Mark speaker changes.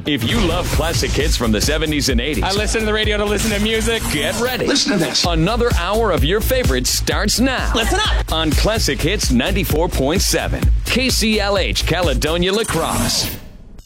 Speaker 1: If you love classic hits from the 70s and 80s,
Speaker 2: I listen to the radio to listen to music.
Speaker 1: get ready.
Speaker 3: Listen to this.
Speaker 1: Another hour of your favorites starts now.
Speaker 2: Listen up.
Speaker 1: On Classic Hits 94.7, KCLH, Caledonia, La Crosse.